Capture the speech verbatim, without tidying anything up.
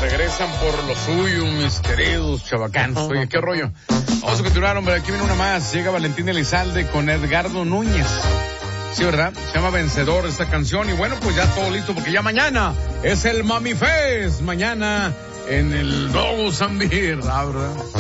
regresan por lo suyo, mis queridos chavacanos. Oye, ¿qué rollo? Vamos a continuar, hombre. Aquí viene una más. Llega Valentín Elizalde con Edgardo Núñez. Sí, ¿verdad? Se llama Vencedor esta canción. Y bueno, pues ya todo listo porque ya mañana es el Mami Fest. Mañana en el Dogo Zambir, ¿verdad?